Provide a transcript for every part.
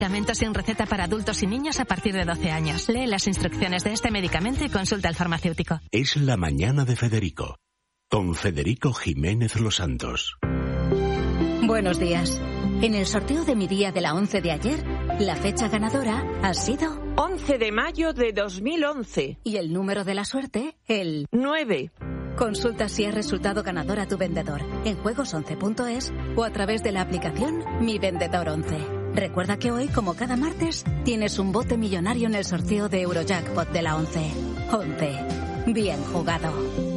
Medicamento sin receta para adultos y niños a partir de 12 años. Lee las instrucciones de este medicamento y consulta al farmacéutico. Es la mañana de Federico, con Federico Jiménez Los Santos. Buenos días. En el sorteo de mi día de la 11 de ayer, la fecha ganadora ha sido 11 de mayo de 2011. Y el número de la suerte, el 9. Consulta si has resultado ganador a tu vendedor en juegos11.es o a través de la aplicación Mi Vendedor 11. Recuerda que hoy, como cada martes, tienes un bote millonario en el sorteo de Eurojackpot de la 11. 11. Bien jugado.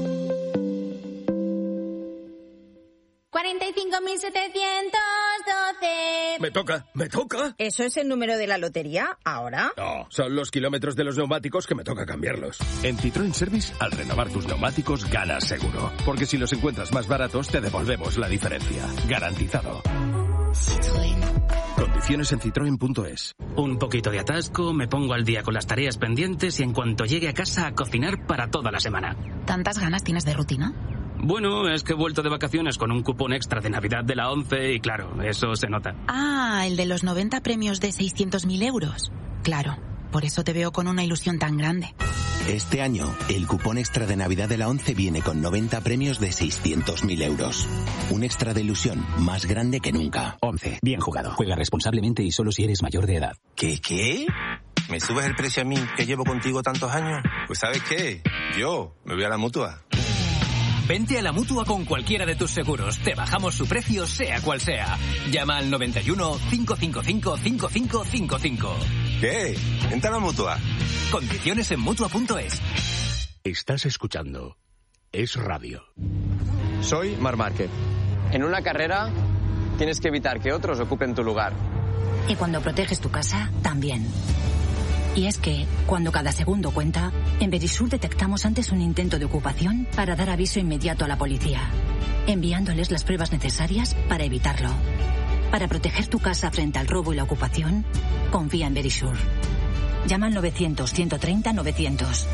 45.712. Me toca. ¿Eso es el número de la lotería ahora? No, son los kilómetros de los neumáticos que me toca cambiarlos. En Citroën Service, al renovar tus neumáticos, ganas seguro. Porque si los encuentras más baratos, te devolvemos la diferencia. Garantizado. Citroën. Condiciones en citroen.es. Un poquito de atasco, me pongo al día con las tareas pendientes y en cuanto llegue a casa a cocinar para toda la semana. ¿Tantas ganas tienes de rutina? Bueno, es que he vuelto de vacaciones con un cupón extra de Navidad de la 11 y claro, eso se nota. Ah, el de los 90 premios de 600.000 euros. Claro, por eso te veo con una ilusión tan grande. Este año, el cupón extra de Navidad de la 11 viene con 90 premios de 600.000 euros. Un extra de ilusión más grande que nunca. 11. Bien jugado. Juega responsablemente y solo si eres mayor de edad. ¿Qué? ¿Me subes el precio a mí, que llevo contigo tantos años? Pues ¿sabes qué? Yo me voy a la Mutua. Vente a la Mutua con cualquiera de tus seguros. Te bajamos su precio, sea cual sea. Llama al 91 555 5555. ¿Qué? Vente a la Mutua. Condiciones en Mutua.es. Estás escuchando Es Radio. Soy Marc Márquez. En una carrera tienes que evitar que otros ocupen tu lugar. Y cuando proteges tu casa, también. Y es que, cuando cada segundo cuenta, en Verisur detectamos antes un intento de ocupación para dar aviso inmediato a la policía, enviándoles las pruebas necesarias para evitarlo. Para proteger tu casa frente al robo y la ocupación, confía en Verisur. Llama al 900-130-900.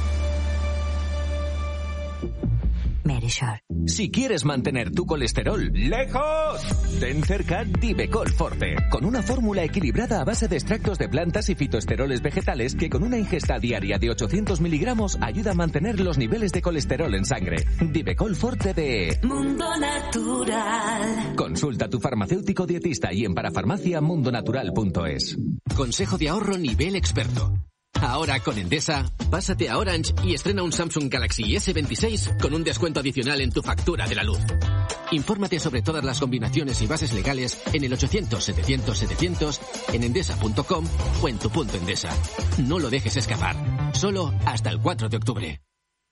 Verisur. Si quieres mantener tu colesterol lejos, ten cerca Divecol Forte, con una fórmula equilibrada a base de extractos de plantas y fitoesteroles vegetales que con una ingesta diaria de 800 miligramos ayuda a mantener los niveles de colesterol en sangre. Divecol Forte de Mundo Natural. Consulta a tu farmacéutico dietista y en parafarmacia.mundonatural.es. Consejo de ahorro nivel experto. Ahora con Endesa, pásate a Orange y estrena un Samsung Galaxy S26 con un descuento adicional en tu factura de la luz. Infórmate sobre todas las combinaciones y bases legales en el 800-700-700, en endesa.com o en tu punto Endesa. No lo dejes escapar. Solo hasta el 4 de octubre.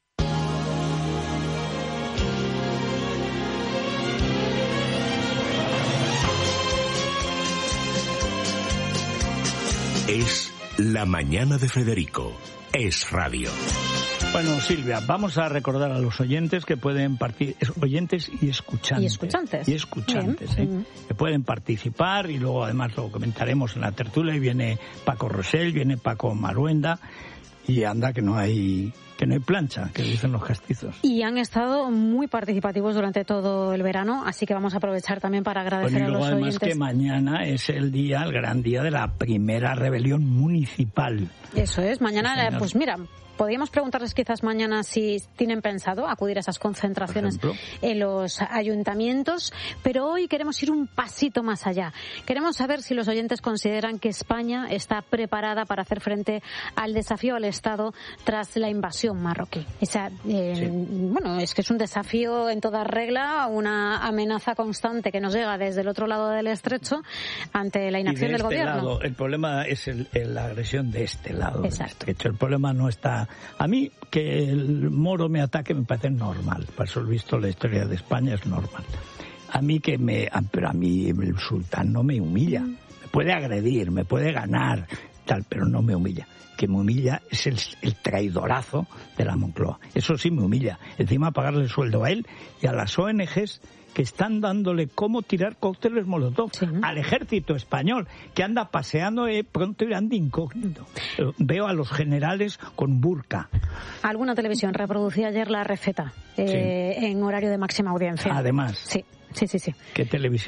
Es la mañana de Federico. Es Radio. Bueno, Silvia, vamos a recordar a los oyentes que pueden participar, oyentes y escuchantes. Y escuchantes, que pueden participar y luego además lo comentaremos en la tertulia y viene Paco Rosell, viene Paco Maruenda y anda que no hay plancha, que dicen los castizos. Y han estado muy participativos durante todo el verano, así que vamos a aprovechar también para agradecer a los oyentes. Además que mañana es el gran día de la primera rebelión municipal. Eso es, mañana, sí, pues mira, podríamos preguntarles quizás mañana si tienen pensado acudir a esas concentraciones en los ayuntamientos, pero hoy queremos ir un pasito más allá. Queremos saber si los oyentes consideran que España está preparada para hacer frente al desafío al Estado tras la invasión marroquí. Bueno, es que es un desafío en toda regla, una amenaza constante que nos llega desde el otro lado del estrecho ante la inacción del gobierno. Lado, el problema es la agresión de este lado. Exacto. De hecho, el problema no está. A mí que el moro me ataque me parece normal. Por eso visto la historia de España es normal. Pero a mí el sultán no me humilla. Me puede agredir, me puede ganar, tal, pero no me humilla. Que me humilla es el traidorazo de la Moncloa. Eso sí me humilla. Encima pagarle el sueldo a él y a las ONGs que están dándole cómo tirar cócteles molotov al ejército español, que anda paseando, pronto irán de incógnito. Veo a los generales con burka. Alguna televisión reproducía ayer la receta en horario de máxima audiencia. Además. Sí. ¿Qué televisión?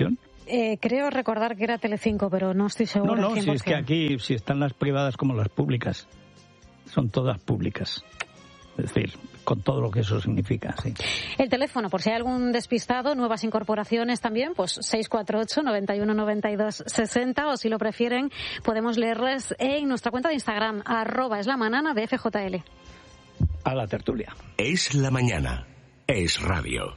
creo recordar que era Telecinco, pero no estoy seguro. No, si es que aquí, si están las privadas como las públicas, son todas públicas. Es decir, con todo lo que eso significa, sí. El teléfono, por si hay algún despistado, nuevas incorporaciones también, pues 648 91 92 60, o si lo prefieren, podemos leerles en nuestra cuenta de Instagram, @eslamanana de FJL. A la tertulia. Es la mañana. Es radio.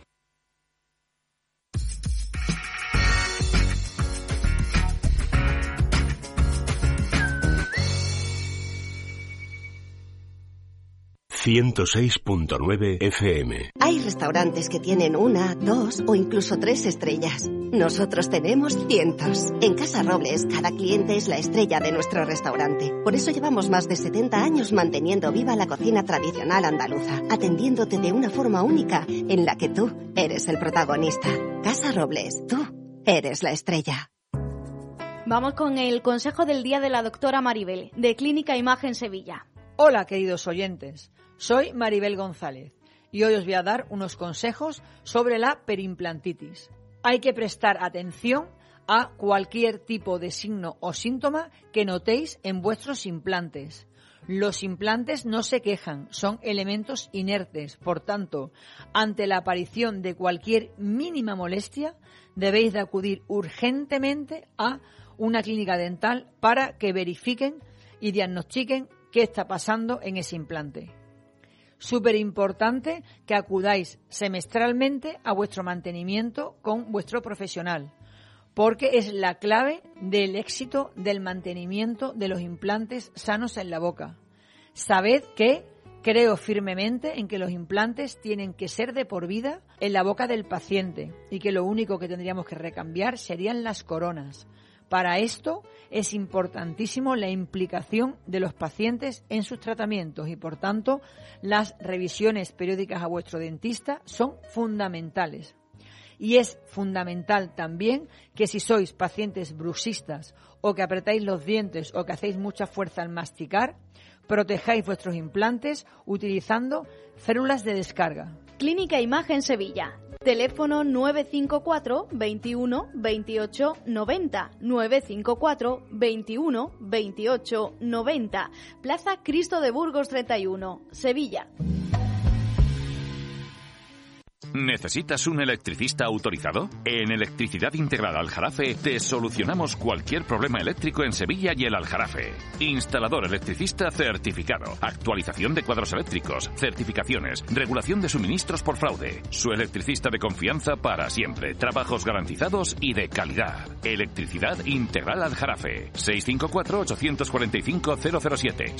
...106.9 FM. Hay restaurantes que tienen 1, 2 o incluso 3 estrellas. Nosotros tenemos cientos. En Casa Robles, cada cliente es la estrella de nuestro restaurante. Por eso llevamos más de 70 años manteniendo viva la cocina tradicional andaluza, atendiéndote de una forma única en la que tú eres el protagonista. Casa Robles, tú eres la estrella. Vamos con el consejo del día de la doctora Maribel, de Clínica Imagen Sevilla. Hola, queridos oyentes. Soy Maribel González y hoy os voy a dar unos consejos sobre la perimplantitis. Hay que prestar atención a cualquier tipo de signo o síntoma que notéis en vuestros implantes. Los implantes no se quejan, son elementos inertes. Por tanto, ante la aparición de cualquier mínima molestia, debéis de acudir urgentemente a una clínica dental para que verifiquen y diagnostiquen qué está pasando en ese implante. Súper importante que acudáis semestralmente a vuestro mantenimiento con vuestro profesional, porque es la clave del éxito del mantenimiento de los implantes sanos en la boca. Sabed que creo firmemente en que los implantes tienen que ser de por vida en la boca del paciente y que lo único que tendríamos que recambiar serían las coronas. Para esto es importantísimo la implicación de los pacientes en sus tratamientos y, por tanto, las revisiones periódicas a vuestro dentista son fundamentales. Y es fundamental también que si sois pacientes bruxistas o que apretáis los dientes o que hacéis mucha fuerza al masticar, protejáis vuestros implantes utilizando férulas de descarga. Clínica Imagen Sevilla. Teléfono 954 21 28 90. 954 21 28 90. Plaza Cristo de Burgos 31, Sevilla. ¿Necesitas un electricista autorizado? En Electricidad Integral Aljarafe te solucionamos cualquier problema eléctrico en Sevilla y el Aljarafe. Instalador electricista certificado, actualización de cuadros eléctricos, certificaciones, regulación de suministros por fraude. Su electricista de confianza para siempre, trabajos garantizados y de calidad. Electricidad Integral Aljarafe. 654-845-007.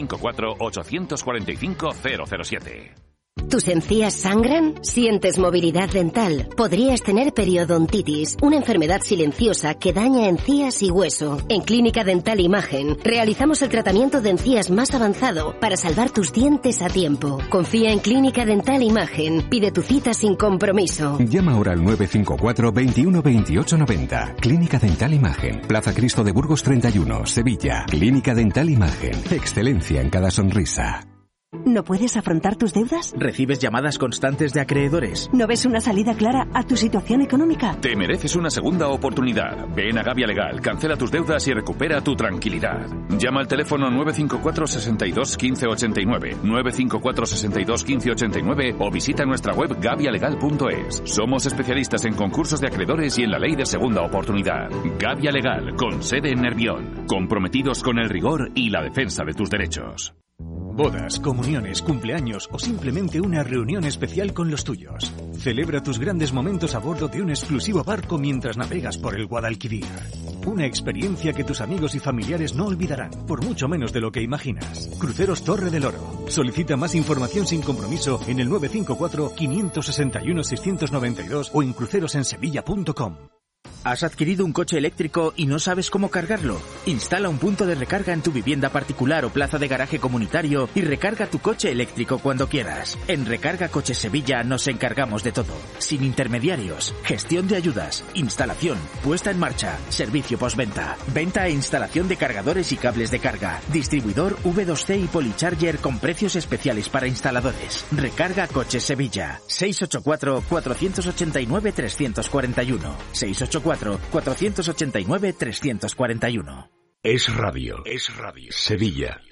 654-845-007. ¿Tus encías sangran? ¿Sientes movilidad dental? Podrías tener periodontitis, una enfermedad silenciosa que daña encías y hueso. En Clínica Dental Imagen realizamos el tratamiento de encías más avanzado para salvar tus dientes a tiempo. Confía en Clínica Dental Imagen. Pide tu cita sin compromiso. Llama ahora al 954 21 28 90. Clínica Dental Imagen. Plaza Cristo de Burgos 31, Sevilla. Clínica Dental Imagen. Excelencia en cada sonrisa. ¿No puedes afrontar tus deudas? ¿Recibes llamadas constantes de acreedores? ¿No ves una salida clara a tu situación económica? Te mereces una segunda oportunidad. Ven a Gavia Legal, cancela tus deudas y recupera tu tranquilidad. Llama al teléfono 954 62 15 89, 954 62 15 89 o visita nuestra web gavialegal.es. Somos especialistas en concursos de acreedores y en la ley de segunda oportunidad. Gavia Legal, con sede en Nervión. Comprometidos con el rigor y la defensa de tus derechos. Bodas, comuniones, cumpleaños o simplemente una reunión especial con los tuyos. Celebra tus grandes momentos a bordo de un exclusivo barco mientras navegas por el Guadalquivir. Una experiencia que tus amigos y familiares no olvidarán, por mucho menos de lo que imaginas. Cruceros Torre del Oro. Solicita más información sin compromiso en el 954 561 692 o en crucerosensevilla.com. ¿Has adquirido un coche eléctrico y no sabes cómo cargarlo? Instala un punto de recarga en tu vivienda particular o plaza de garaje comunitario y recarga tu coche eléctrico cuando quieras. En Recarga Coches Sevilla nos encargamos de todo. Sin intermediarios, gestión de ayudas, instalación, puesta en marcha, servicio postventa, venta e instalación de cargadores y cables de carga, distribuidor V2C y Policharger con precios especiales para instaladores. Recarga Coches Sevilla. 684 489 341. 684 954-489-341. Es Radio. Sevilla.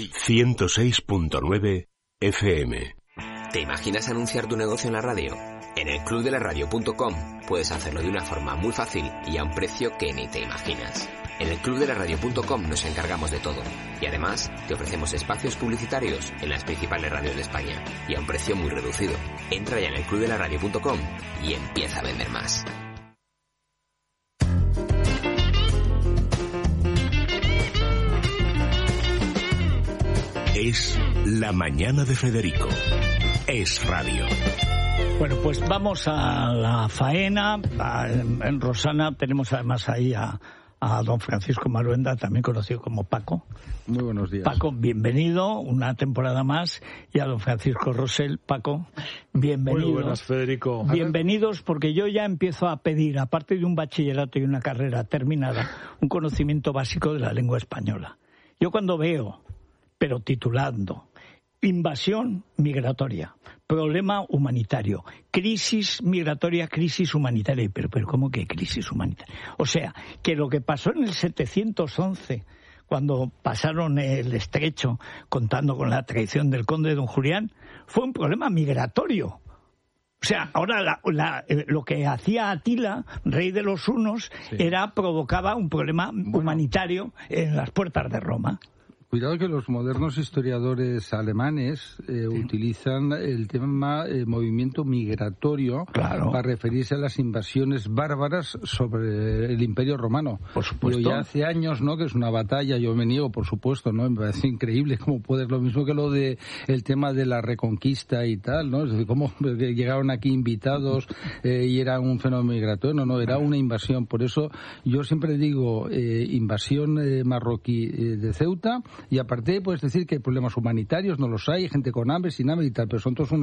106.9 FM. ¿Te imaginas anunciar tu negocio en la radio? En el clubdelaradio.com puedes hacerlo de una forma muy fácil y a un precio que ni te imaginas. En el clubdelaradio.com nos encargamos de todo y además te ofrecemos espacios publicitarios en las principales radios de España y a un precio muy reducido. Entra ya en el clubdelaradio.com y empieza a vender más. Es la mañana de Federico. Es Radio. Bueno, pues vamos a la faena. En Rosana tenemos además ahí a don Francisco Maruenda, también conocido como Paco. Muy buenos días. Paco, bienvenido, una temporada más. Y a don Francisco Rosell. Paco, bienvenido. Muy buenas, Federico. Bienvenidos, porque yo ya empiezo a pedir, aparte de un bachillerato y una carrera terminada, un conocimiento básico de la lengua española. Yo cuando veo, pero titulando, invasión migratoria, problema humanitario, crisis migratoria, crisis humanitaria. Pero ¿cómo que crisis humanitaria? O sea, que lo que pasó en el 711, cuando pasaron el estrecho, contando con la traición del conde don Julián, fue un problema migratorio. O sea, ahora lo que hacía Atila, rey de los hunos, provocaba un problema humanitario en las puertas de Roma. Cuidado que los modernos historiadores alemanes utilizan el tema movimiento migratorio para referirse a las invasiones bárbaras sobre el Imperio Romano. Por supuesto. Pero ya hace años, ¿no?, que es una batalla, yo me niego, por supuesto, ¿no? Me parece increíble cómo puede ser lo mismo que lo de el tema de la reconquista y tal, ¿no? Es decir, cómo llegaron aquí invitados y era un fenómeno migratorio. No, era una invasión. Por eso yo siempre digo invasión marroquí de Ceuta. Y aparte, puedes decir que hay problemas humanitarios, no los hay, gente con hambre, sin hambre y tal, pero son todos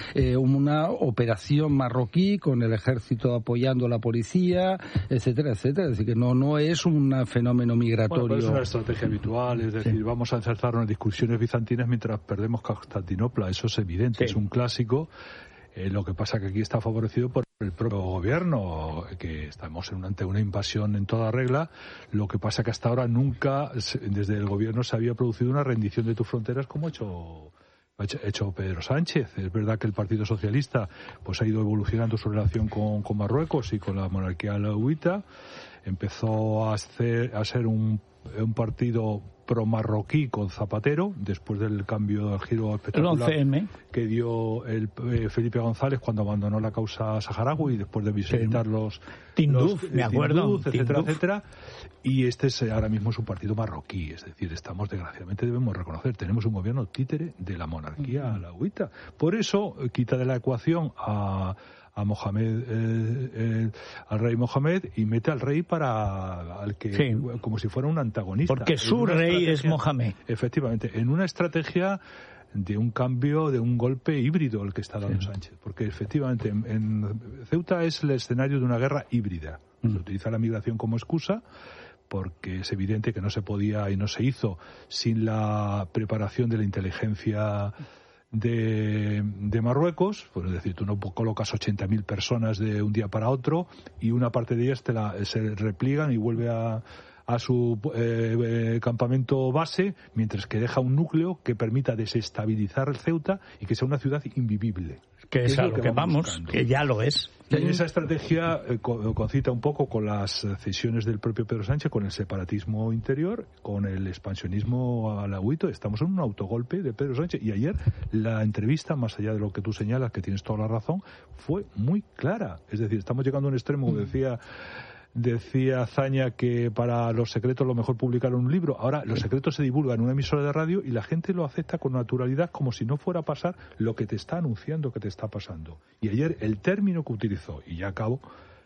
una operación marroquí con el ejército apoyando a la policía, etcétera, etcétera. Es decir, que no es un fenómeno migratorio. Bueno, es una estrategia habitual, es decir, vamos a ensalzarnos en discusiones bizantinas mientras perdemos Constantinopla, eso es evidente, es un clásico. Lo que pasa que aquí está favorecido por el propio gobierno, que estamos ante una invasión en toda regla. Lo que pasa que hasta ahora nunca, desde el gobierno, se había producido una rendición de tus fronteras como ha hecho Pedro Sánchez. Es verdad que el Partido Socialista pues ha ido evolucionando su relación con Marruecos y con la monarquía alauita. Empezó a ser un partido pro-marroquí con Zapatero, después del cambio del giro espectacular que dio Felipe González cuando abandonó la causa saharaui y después de visitar los Tinduf, me acuerdo, etcétera. Y este ahora mismo es un partido marroquí, es decir, desgraciadamente debemos reconocer, tenemos un gobierno títere de la monarquía alauita. Por eso quita de la ecuación a Mohamed, al rey Mohamed, y mete al rey como si fuera un antagonista. Porque su rey es Mohamed. Efectivamente, en una estrategia de un cambio, de un golpe híbrido el que está dando Sánchez. Porque efectivamente en Ceuta es el escenario de una guerra híbrida. Se utiliza la migración como excusa, porque es evidente que no se podía y no se hizo sin la preparación de la inteligencia de Marruecos. Pues es decir, tú no colocas 80.000 personas de un día para otro y una parte de ellas se repliegan y vuelve a su campamento base, mientras que deja un núcleo que permita desestabilizar el Ceuta y que sea una ciudad invivible. Que es a lo que vamos, que ya lo es. Y esa estrategia concita un poco con las cesiones del propio Pedro Sánchez, con el separatismo interior, con el expansionismo alauito. Estamos en un autogolpe de Pedro Sánchez. Y ayer la entrevista, más allá de lo que tú señalas, que tienes toda la razón, fue muy clara. Es decir, estamos llegando a un extremo, decía Azaña, que para los secretos lo mejor publicar un libro. Ahora los secretos se divulgan en una emisora de radio y la gente lo acepta con naturalidad, como si no fuera a pasar lo que te está anunciando que te está pasando. Y ayer el término que utilizó, y ya acabo,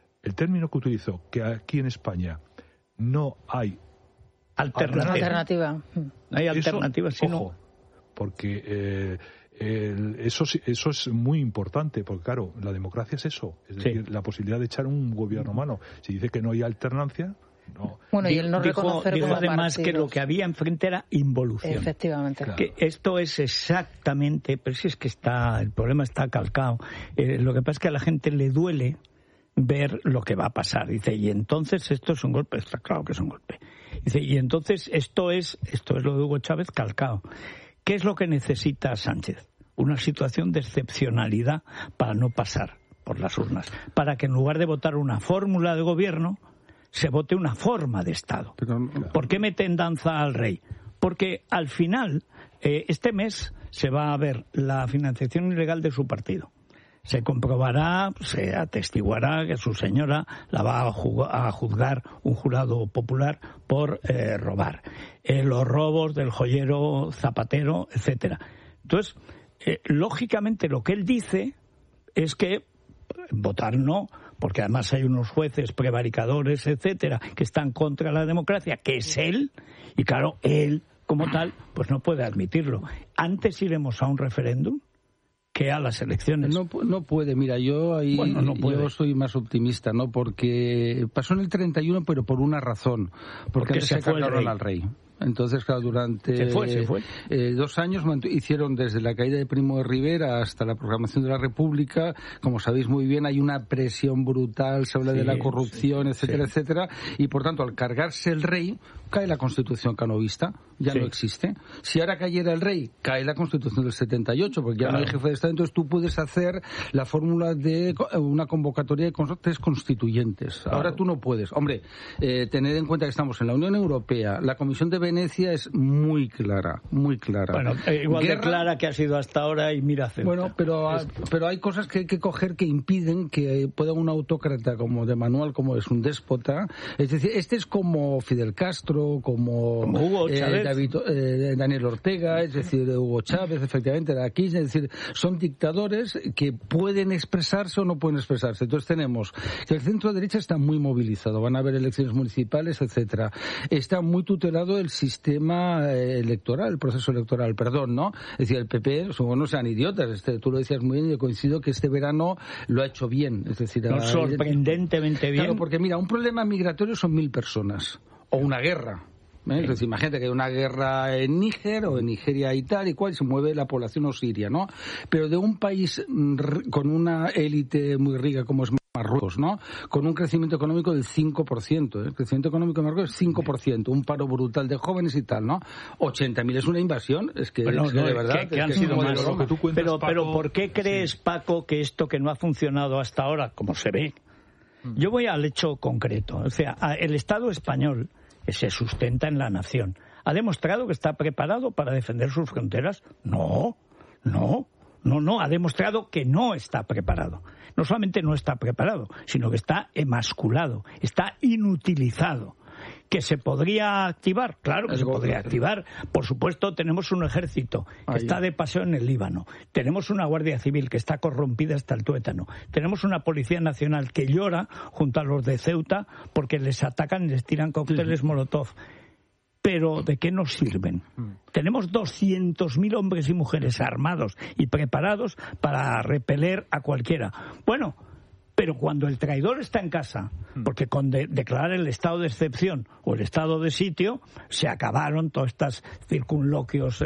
que aquí en España no hay alternativa. No hay alternativa, sino... Ojo, porque eso es muy importante, porque claro, la democracia es eso, es decir, la posibilidad de echar un gobierno humano. Si dice que no hay alternancia, no. Bueno, y el no reconocer dijo además que lo que había enfrente era involución. Efectivamente. Claro. Que esto es exactamente, pero si es que el problema está calcado. Lo que pasa es que a la gente le duele ver lo que va a pasar. Dice, y entonces esto es un golpe, está claro que es un golpe. Dice, y entonces esto es lo de Hugo Chávez calcado. ¿Qué es lo que necesita Sánchez? Una situación de excepcionalidad para no pasar por las urnas, para que en lugar de votar una fórmula de gobierno, se vote una forma de Estado. ¿Por qué mete en danza al rey? Porque al final, este mes se va a ver la financiación ilegal de su partido. Se comprobará, se atestiguará que su señora la va a juzgar un jurado popular por robar. Los robos del joyero Zapatero, etcétera. Entonces, lógicamente lo que él dice es que votar no, porque además hay unos jueces prevaricadores, etcétera, que están contra la democracia, que es él, y claro, él como tal, pues no puede admitirlo. Antes iremos a un referéndum que a las elecciones. No puede, mira, yo ahí yo soy más optimista, ¿no? Porque pasó en el 31, pero por una razón, porque se cargaron al rey. Entonces, claro, durante se fue. 2 años hicieron desde la caída de Primo de Rivera hasta la proclamación de la República. Como sabéis muy bien, hay una presión brutal, se habla de la corrupción, etcétera, etcétera. Y, por tanto, al cargarse el rey, cae la Constitución canovista, ya no existe. Si ahora cayera el rey, cae la Constitución del 78, porque ya no hay jefe de Estado. Entonces tú puedes hacer la fórmula de una convocatoria de tres constituyentes. Ahora tú no puedes. Hombre, tened en cuenta que estamos en la Unión Europea, la Comisión de Venecia es muy clara, muy clara. Bueno, igual de clara que ha sido hasta ahora y mira Ceuta. Bueno, pero hay cosas que hay que coger que impiden que pueda un autócrata como de manual, como es un déspota. Es decir, este es como Fidel Castro, como Hugo Chávez. Daniel Ortega, es decir, Hugo Chávez, efectivamente, de aquí, es decir, son dictadores que pueden expresarse o no pueden expresarse. Entonces tenemos que el centro derecha está muy movilizado, van a haber elecciones municipales, etcétera. Está muy tutelado el sistema electoral, el proceso electoral, ¿no? Es decir, el PP, no sean idiotas, tú lo decías muy bien, y yo coincido que este verano lo ha hecho bien, es decir, sorprendentemente bien. Claro, porque mira, un problema migratorio son 1000 personas, o una guerra. Es decir, imagínate que hay una guerra en Níger o en Nigeria y tal y cual, se mueve la población o Siria, ¿no? Pero de un país con una élite muy rica como es Marruecos, ¿no? Con un crecimiento económico del 5%, el crecimiento económico de Marruecos es 5%, un paro brutal de jóvenes y tal, ¿no? 80.000 es una invasión, es que, bueno, de verdad que han sido más. Pero ¿por qué crees, Paco, que esto que no ha funcionado hasta ahora, como se ve? Yo voy al hecho concreto, o sea, el Estado español que se sustenta en la nación, ¿ha demostrado que está preparado para defender sus fronteras? No, ha demostrado que no está preparado. No solamente no está preparado, sino que está emasculado, está inutilizado. ¿Que se podría activar? Claro que se podría activar. Por supuesto, tenemos un ejército que está de paseo en el Líbano. Tenemos una Guardia Civil que está corrompida hasta el tuétano. Tenemos una Policía Nacional que llora junto a los de Ceuta porque les atacan y les tiran cócteles Molotov. Pero ¿de qué nos sirven? Tenemos 200.000 hombres y mujeres armados y preparados para repeler a cualquiera. Bueno, pero cuando el traidor está en casa, porque con declarar el estado de excepción o el estado de sitio, se acabaron todos estos circunloquios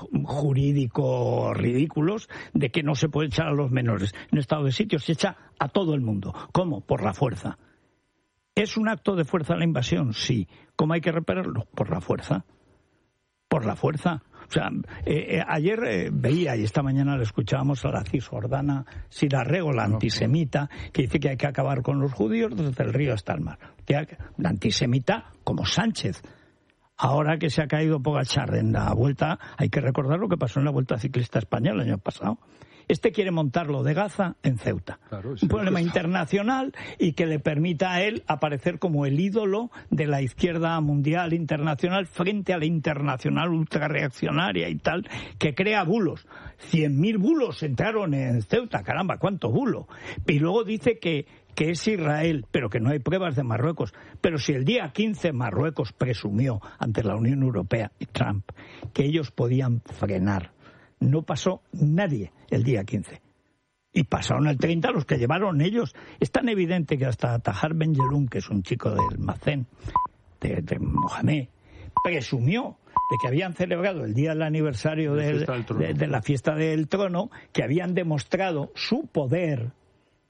jurídicos ridículos de que no se puede echar a los menores. En estado de sitio se echa a todo el mundo. ¿Cómo? Por la fuerza. ¿Es un acto de fuerza la invasión? Sí. ¿Cómo hay que repelerlo? Por la fuerza. Por la fuerza. O sea, ayer veía, y esta mañana le escuchábamos a la Cisjordana Sirarrego, la antisemita, que dice que hay que acabar con los judíos desde el río hasta el mar. La antisemita como Sánchez. Ahora que se ha caído Pogačar en la vuelta, hay que recordar lo que pasó en la Vuelta Ciclista Española el año pasado. Este quiere montarlo de Gaza en Ceuta. Claro, un problema internacional y que le permita a él aparecer como el ídolo de la izquierda mundial internacional frente a la internacional ultrarreaccionaria y tal, que crea bulos. 100.000 bulos entraron en Ceuta, caramba, cuánto bulo. Y luego dice que es Israel, pero que no hay pruebas de Marruecos. Pero si el día 15 Marruecos presumió ante la Unión Europea y Trump que ellos podían frenar, no pasó nadie el día 15. Y pasaron el 30 los que llevaron ellos. Es tan evidente que hasta Tahar Ben-Jelloun, que es un chico del Mazén, de Mohamed, presumió de que habían celebrado el día del aniversario de la fiesta del trono, que habían demostrado su poder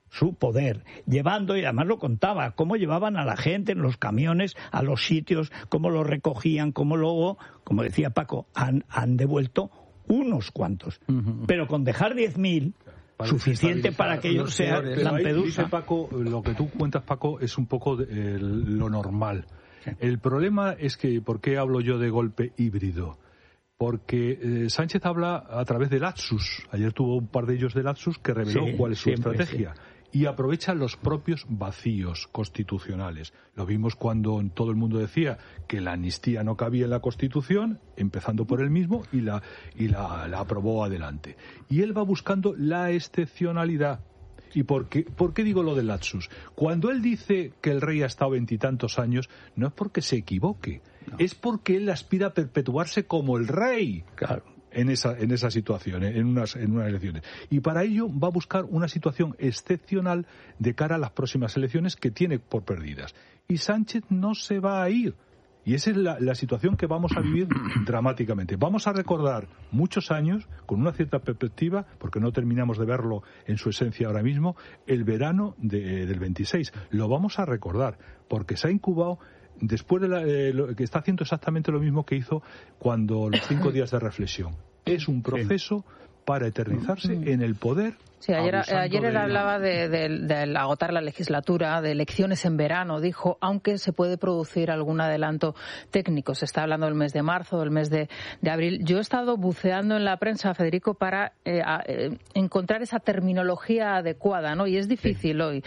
su poder, llevando, y además lo contaba, cómo llevaban a la gente en los camiones a los sitios, cómo lo recogían, cómo luego, como decía Paco, han devuelto unos cuantos. Pero con dejar 10.000, suficiente para que ellos sean Lampedusa. Dice Paco, lo que tú cuentas, Paco, es un poco lo normal. Sí. El problema es que, ¿por qué hablo yo de golpe híbrido? Porque Sánchez habla a través del Lapsus. Ayer tuvo un par de ellos del Lapsus que reveló cuál es su estrategia. Sí. Y aprovecha los propios vacíos constitucionales. Lo vimos cuando todo el mundo decía que la amnistía no cabía en la Constitución, empezando por él mismo, y la aprobó adelante. Y él va buscando la excepcionalidad. ¿Y por qué digo lo del lapsus? Cuando él dice que el rey ha estado 20 y tantos años, no es porque se equivoque, es porque él aspira a perpetuarse como el rey. Claro. En esa situación, en unas elecciones. Y para ello va a buscar una situación excepcional de cara a las próximas elecciones que tiene por perdidas. Y Sánchez no se va a ir. Y esa es la situación que vamos a vivir dramáticamente. Vamos a recordar muchos años, con una cierta perspectiva, porque no terminamos de verlo en su esencia ahora mismo, el verano del 26. Lo vamos a recordar, porque se ha incubado después de que está haciendo exactamente lo mismo que hizo cuando los 5 días de reflexión. Es un proceso para eternizarse en el poder. Sí, ayer él hablaba de agotar la legislatura, de elecciones en verano, dijo, aunque se puede producir algún adelanto técnico. Se está hablando del mes de marzo, del mes de abril. Yo he estado buceando en la prensa, Federico, para encontrar esa terminología adecuada, ¿no? Y es difícil hoy.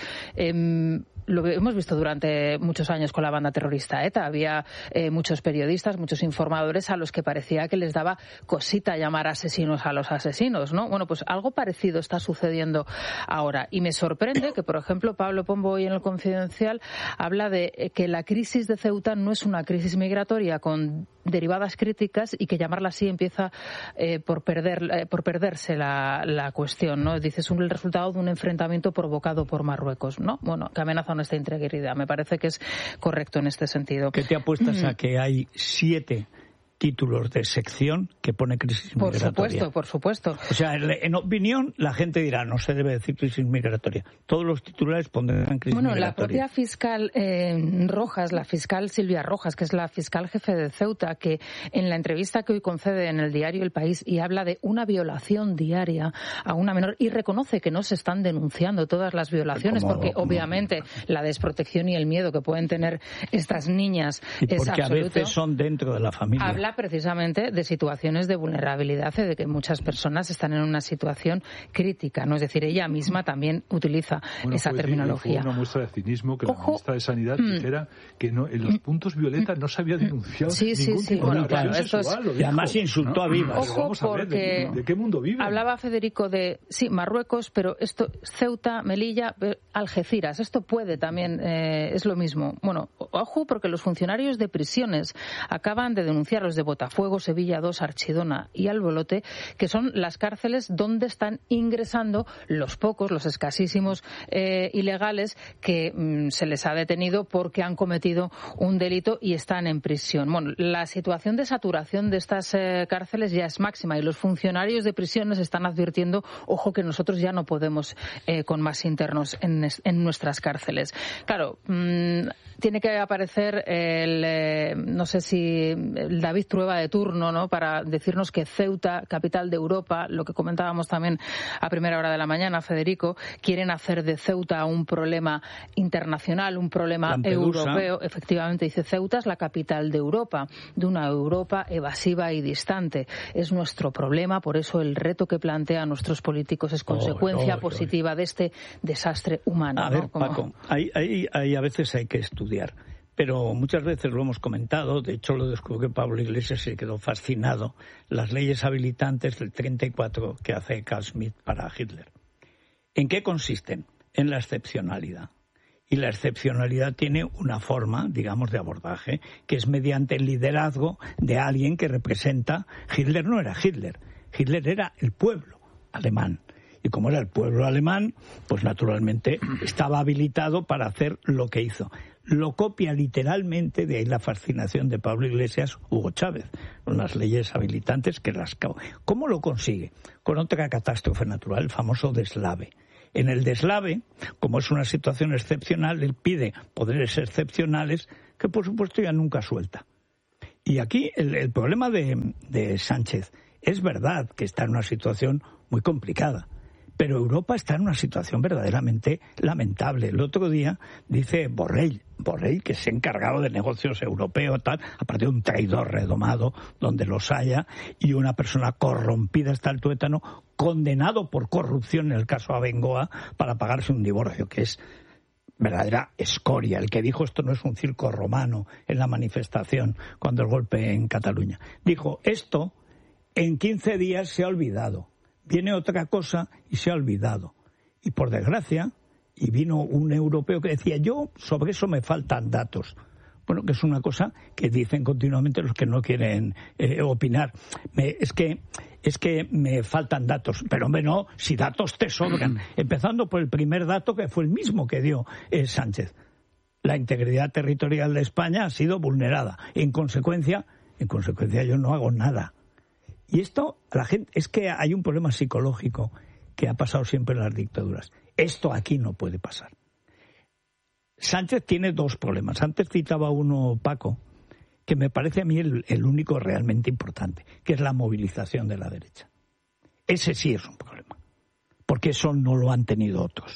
Lo hemos visto durante muchos años con la banda terrorista ETA. Había muchos periodistas, muchos informadores a los que parecía que les daba cosita llamar asesinos a los asesinos, ¿no? Bueno, pues algo parecido está sucediendo ahora. Y me sorprende que, por ejemplo, Pablo Pombo hoy en el Confidencial habla de que la crisis de Ceuta no es una crisis migratoria con derivadas críticas y que llamarla así empieza por perderse la cuestión, ¿no? Dice, es el resultado de un enfrentamiento provocado por Marruecos, ¿no? Bueno, que amenaza nuestra integridad. Me parece que es correcto en este sentido. ¿Qué te apuestas a que hay 7 títulos de sección que pone crisis migratoria? Por supuesto. O sea, en opinión, la gente dirá, no se debe decir crisis migratoria. Todos los titulares pondrán crisis migratoria. La propia fiscal Rojas, la fiscal Silvia Rojas, que es la fiscal jefe de Ceuta, que en la entrevista que hoy concede en el diario El País y habla de una violación diaria a una menor y reconoce que no se están denunciando todas las violaciones, porque obviamente la desprotección y el miedo que pueden tener estas niñas es absoluto. Porque a veces son dentro de la familia. Habla precisamente de situaciones de vulnerabilidad y de que muchas personas están en una situación crítica, ¿no? Es decir, ella misma también utiliza esa terminología. Fue una muestra de cinismo que la ministra de Sanidad dijera que no, en los puntos violetas no se había denunciado ningún tipo de agresión sexual. Y además insultó a Vivas. Ojo, porque ¿de qué mundo vive? Hablaba Federico de, Marruecos, pero esto, Ceuta, Melilla, Algeciras, esto puede también, es lo mismo. Bueno, ojo, porque los funcionarios de prisiones acaban de denunciar los de Botafuego, Sevilla 2, Archidona y Albolote, que son las cárceles donde están ingresando los pocos, los escasísimos ilegales que se les ha detenido porque han cometido un delito y están en prisión. Bueno, la situación de saturación de estas cárceles ya es máxima y los funcionarios de prisiones están advirtiendo, ojo, que nosotros ya no podemos con más internos en nuestras cárceles. Claro, tiene que aparecer no sé si el David Trueba de turno, ¿no?, para decirnos que Ceuta, capital de Europa, lo que comentábamos también a primera hora de la mañana, Federico, quieren hacer de Ceuta un problema internacional, un problema Lampedusa. Europeo. Efectivamente, dice, Ceuta es la capital de Europa, de una Europa evasiva y distante. Es nuestro problema, por eso el reto que plantean nuestros políticos es consecuencia positiva de este desastre humano. A ver, Paco, a veces hay que estudiar. Pero muchas veces lo hemos comentado, de hecho lo descubrió Pablo Iglesias y se quedó fascinado, las leyes habilitantes del 34 que hace Carl Schmitt para Hitler. ¿En qué consisten? En la excepcionalidad. Y la excepcionalidad tiene una forma, digamos, de abordaje, que es mediante el liderazgo de alguien que representa... Hitler no era Hitler, Hitler era el pueblo alemán. Y como era el pueblo alemán, pues naturalmente estaba habilitado para hacer lo que hizo. Lo copia literalmente, de ahí la fascinación de Pablo Iglesias, Hugo Chávez, con las leyes habilitantes que las... ¿Cómo lo consigue? Con otra catástrofe natural, el famoso deslave. En el deslave, como es una situación excepcional, él pide poderes excepcionales que, por supuesto, ya nunca suelta. Y aquí el problema de Sánchez es verdad que está en una situación muy complicada, pero Europa está en una situación verdaderamente lamentable. El otro día dice Borrell, que es encargado de negocios europeos, tal, aparte de un traidor redomado donde los haya, y una persona corrompida hasta el tuétano, condenado por corrupción en el caso Abengoa para pagarse un divorcio, que es verdadera escoria. El que dijo esto no es un circo romano en la manifestación cuando el golpe en Cataluña. Dijo, esto en 15 días se ha olvidado. Viene otra cosa y se ha olvidado. Y por desgracia, y vino un europeo que decía, yo sobre eso me faltan datos. Bueno, que es una cosa que dicen continuamente los que no quieren opinar. Es que me faltan datos. Pero hombre, no, si datos te sobran. Empezando por el primer dato, que fue el mismo que dio Sánchez. La integridad territorial de España ha sido vulnerada. En consecuencia yo no hago nada. Y esto, la gente, es que hay un problema psicológico que ha pasado siempre en las dictaduras. Esto aquí no puede pasar. Sánchez tiene dos problemas. Antes citaba uno, Paco, que me parece a mí el único realmente importante, que es la movilización de la derecha. Ese sí es un problema, porque eso no lo han tenido otros.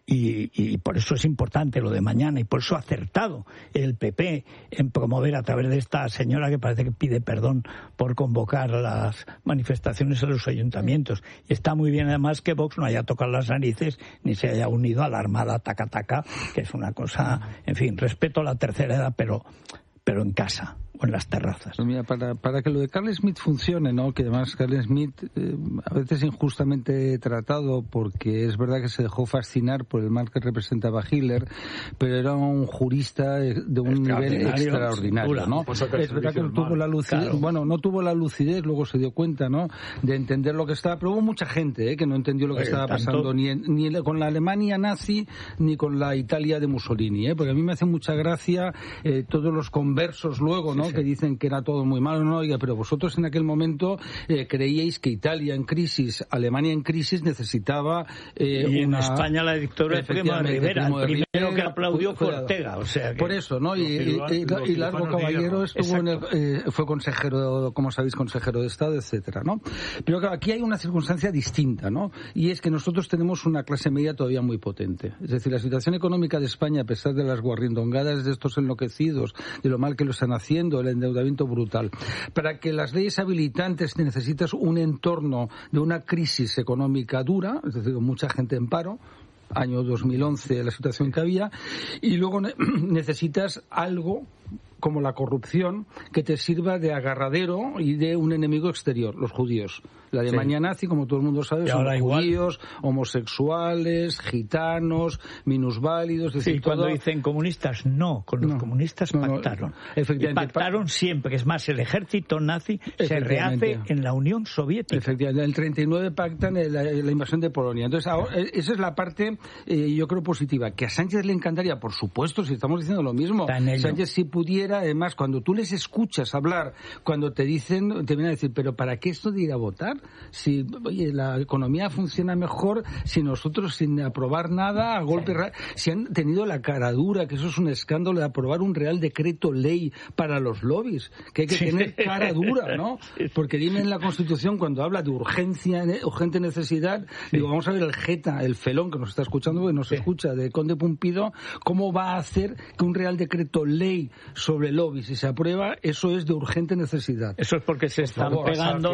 Y por eso es importante lo de mañana, y por eso ha acertado el PP en promover a través de esta señora que parece que pide perdón por convocar las manifestaciones en los ayuntamientos. Y está muy bien además que Vox no haya tocado las narices ni se haya unido a la Armada taca-taca, que es una cosa, en fin, respeto a la tercera edad, pero en casa o en las terrazas. Pues mira, para que lo de Carl Schmitt funcione, ¿no? Que además Carl Schmitt a veces injustamente tratado, porque es verdad que se dejó fascinar por el mal que representaba Hitler, pero era un jurista de un nivel extraordinario, ¿no? Es verdad que no tuvo la lucidez, claro. Bueno, no tuvo la lucidez, luego se dio cuenta, ¿no?, de entender lo que estaba, pero hubo mucha gente que no entendió lo que estaba pasando ni con la Alemania nazi ni con la Italia de Mussolini, porque a mí me hace mucha gracia todos los conversos luego, ¿no? Que dicen que era todo muy malo, no, oiga, pero vosotros en aquel momento creíais que Italia en crisis, Alemania en crisis necesitaba y en España la dictadura de Primo de Rivera, el primero que aplaudió fue Ortega, o sea que... Por eso, ¿no? Y Largo Caballero estuvo fue consejero, como sabéis, consejero de Estado, etcétera, ¿no? Pero claro, aquí hay una circunstancia distinta, ¿no? Y es que nosotros tenemos una clase media todavía muy potente. Es decir, la situación económica de España, a pesar de las guarrindongadas de estos enloquecidos, de lo mal que lo están haciendo, el endeudamiento brutal. Para que las leyes habilitantes necesitas un entorno de una crisis económica dura, es decir, mucha gente en paro, año 2011 la situación que había, y luego necesitas algo como la corrupción que te sirva de agarradero y de un enemigo exterior, los judíos. La Alemania nazi, como todo el mundo sabe, son judíos, homosexuales, gitanos, minusválidos... Sí, cuando dicen comunistas, no, con los comunistas pactaron. Efectivamente. Y pactaron siempre, que es más, el ejército nazi se rehace en la Unión Soviética. Efectivamente, en el 39 pactan la invasión de Polonia. Entonces, ahora, esa es la parte, yo creo, positiva. Que a Sánchez le encantaría, por supuesto, si estamos diciendo lo mismo, Sánchez si pudiera, además, cuando tú les escuchas hablar, cuando te dicen, te vienen a decir, pero ¿para qué esto de ir a votar? Si, oye, la economía funciona mejor si nosotros, sin aprobar nada, a golpe, si han tenido la caradura, que eso es un escándalo, de aprobar un real decreto ley para los lobbies, que hay que tener cara dura, ¿no? Porque dime en la Constitución, cuando habla de urgente necesidad, digo, vamos a ver el jeta, el felón que nos está escuchando, que nos escucha, de Conde Pumpido, ¿cómo va a hacer que un real decreto ley sobre lobbies, si se aprueba, eso es de urgente necesidad? Eso es porque se está pegando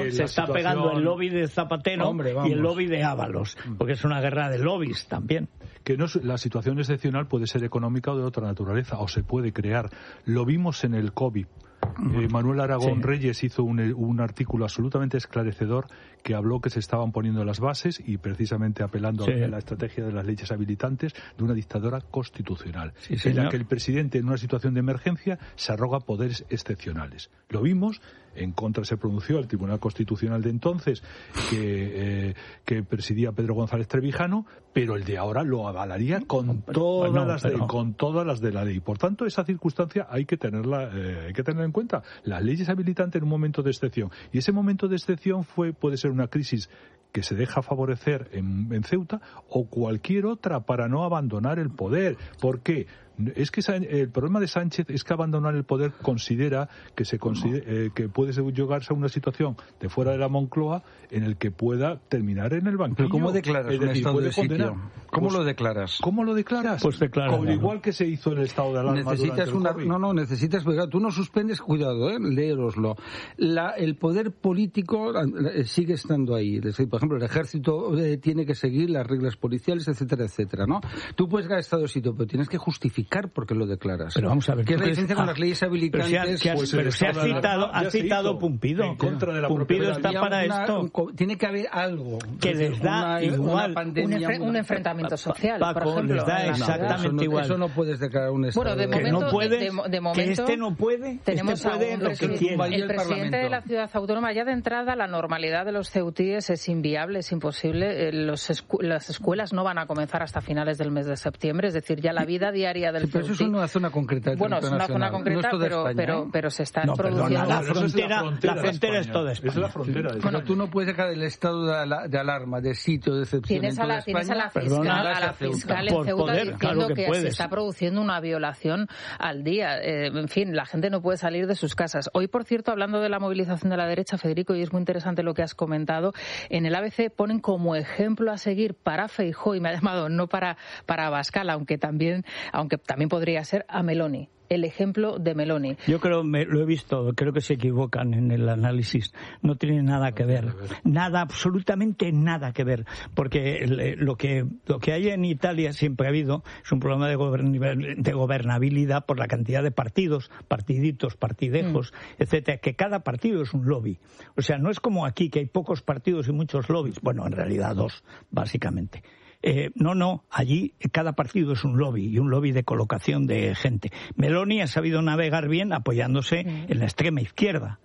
el lobby de Zapatero y el lobby de Ábalos, porque es una guerra de lobbies también. Que no, la situación excepcional puede ser económica o de otra naturaleza, o se puede crear. Lo vimos en el COVID. Manuel Aragón Reyes hizo un artículo absolutamente esclarecedor que habló que se estaban poniendo las bases, y precisamente apelando a la estrategia de las leyes habilitantes, de una dictadura constitucional, en la que el presidente, en una situación de emergencia, se arroga poderes excepcionales. Lo vimos, en contra se pronunció el Tribunal Constitucional de entonces, que presidía Pedro González Trevijano, pero el de ahora lo avalaría con todas las de la ley. Por tanto, esa circunstancia hay que tenerla en cuenta. Las leyes habilitantes en un momento de excepción, y ese momento de excepción puede ser una crisis que se deja favorecer en Ceuta, o cualquier otra, para no abandonar el poder. ¿Por qué? Es que el problema de Sánchez es que abandonar el poder considera que puede llegarse a una situación de fuera de la Moncloa en el que pueda terminar en el banquillo. ¿Pero cómo declaras un estado de sitio? ¿Cómo lo declaras? ¿Cómo lo declaras? Pues igual que se hizo el estado de alarma. Necesitas, tú no suspendes, cuidado, léeroslo. El poder político sigue estando ahí. Por ejemplo, el ejército tiene que seguir las reglas policiales, etcétera, etcétera, ¿no? Tú puedes ganar estado de sitio, pero tienes que justificar por qué lo declaras. Pero vamos a ver, ¿qué es la diferencia con las leyes habilitantes? Pero se ha citado Pumpido. En contra de la Pumpido está para esto. Tiene que haber algo que les da igual. Un enfrentamiento social, Paco, por ejemplo. les da exactamente igual. Eso no puedes declarar un estado. Bueno, de momento, que este no puede. Tenemos este puede lo que quiere. El presidente de la ciudad autónoma, ya de entrada, la normalidad de los ceutíes es inviable, es imposible. Las escuelas no van a comenzar hasta finales del mes de septiembre, es decir, ya la vida diaria del pero eso es una zona concreta. Bueno, es una zona concreta, pero se está produciendo. La frontera es toda España. Es la frontera. Bueno, tú no puedes dejar el estado de alarma, de sitio de excepción. Tienes a la fiscal en Ceuta diciendo que se está produciendo una violación al día. En fin, la gente no puede salir de sus casas. Hoy, por cierto, hablando de la movilización de la derecha, Federico, y es muy interesante lo que has comentado, en el ABC ponen como ejemplo a seguir para Feijóo, y me ha llamado no para Abascal, aunque también podría ser a Meloni. El ejemplo de Meloni. Yo lo he visto, creo que se equivocan en el análisis. No tiene nada que ver. Nada, absolutamente nada que ver. Porque lo que hay en Italia siempre ha habido es un problema de gobernabilidad por la cantidad de partidos, partiditos, partidejos, etcétera, que cada partido es un lobby. O sea, no es como aquí, que hay pocos partidos y muchos lobbies. Bueno, en realidad 2, básicamente. Allí cada partido es un lobby, y un lobby de colocación de gente. Meloni ha sabido navegar bien apoyándose en la extrema izquierda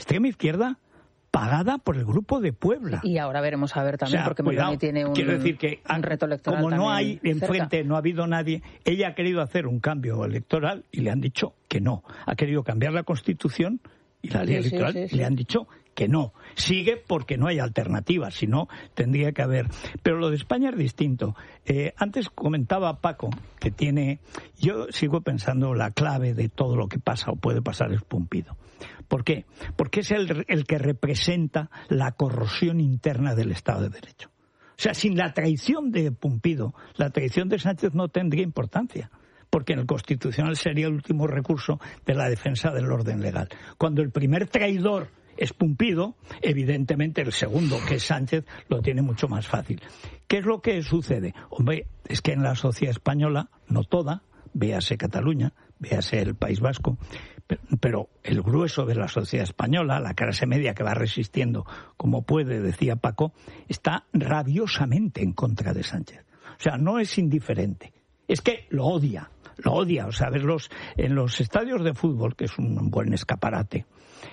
pagada por el Grupo de Puebla. Y ahora veremos a ver también, porque Meloni tiene un reto electoral. Como no hay enfrente, cerca. No ha habido nadie, ella ha querido hacer un cambio electoral y le han dicho que no. Ha querido cambiar la Constitución y la ley electoral y le han dicho que no. Sigue porque no hay alternativas, si no tendría que haber. Pero lo de España es distinto. Antes comentaba Paco que yo sigo pensando la clave de todo lo que pasa o puede pasar es Pumpido. ¿Por qué? Porque es el que representa la corrosión interna del Estado de Derecho. O sea, sin la traición de Pumpido, la traición de Sánchez no tendría importancia, porque en el Constitucional sería el último recurso de la defensa del orden legal. Cuando el primer traidor es Pumpido, evidentemente el segundo, que es Sánchez, lo tiene mucho más fácil. ¿Qué es lo que sucede? Hombre, es que en la sociedad española, no toda, véase Cataluña, véase el País Vasco, pero el grueso de la sociedad española, la clase media que va resistiendo como puede, decía Paco, está rabiosamente en contra de Sánchez. O sea, no es indiferente, es que lo odia. O sea, verlos en los estadios de fútbol, que es un buen escaparate.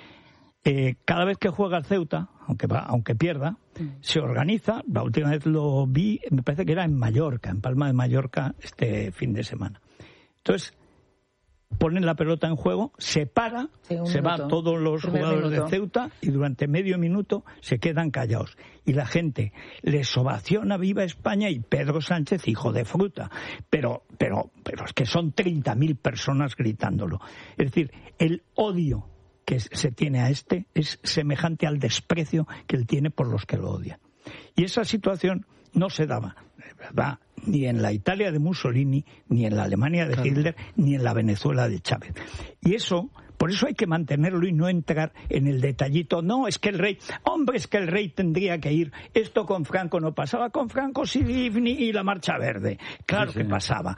Cada vez que juega el Ceuta, aunque pierda, se organiza. La última vez lo vi, me parece que era en Mallorca, en Palma de Mallorca, este fin de semana. Entonces, ponen la pelota en juego, se para, se van todos los jugadores de Ceuta y durante medio minuto se quedan callados. Y la gente les ovaciona Viva España y Pedro Sánchez, hijo de fruta. Pero es que son 30.000 personas gritándolo. Es decir, el odio que se tiene a es semejante al desprecio que él tiene por los que lo odian. Y esa situación no se daba, ¿verdad?, ni en la Italia de Mussolini, ni en la Alemania de Hitler, ni en la Venezuela de Chávez. Y por eso hay que mantenerlo y no entrar en el detallito. No, es que el rey tendría que ir. Esto con Franco no pasaba, con Franco sí, y la Marcha Verde. Claro que pasaba.